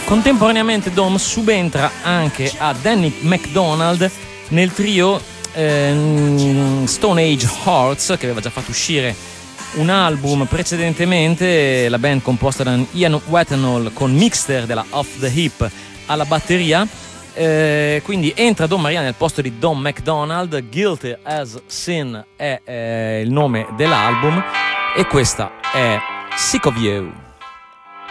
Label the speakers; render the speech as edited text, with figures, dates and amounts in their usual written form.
Speaker 1: Contemporaneamente Dom subentra anche a Danny McDonald nel trio Stone Age Hearts, che aveva già fatto uscire un album precedentemente, la band composta da Ian Watenall con Mixter della Off the Hip alla batteria. Quindi entra Don Maria nel posto di Don McDonald. Guilty as Sin è il nome dell'album, e questa è Sick of You.